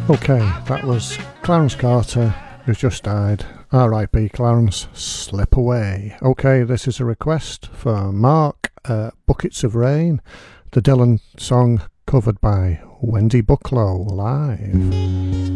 Okay, that was Clarence Carter, who's just died. R.I.P. Clarence, slip away. Okay, this is a request for Mark, Buckets of Rain, the Dylan song covered by Wendy Bucklow live.